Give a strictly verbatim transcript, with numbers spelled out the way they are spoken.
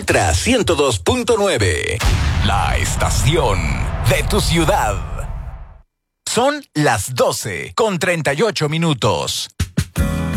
Ultra ciento dos punto nueve. La estación de tu ciudad. Son las doce con treinta y ocho minutos.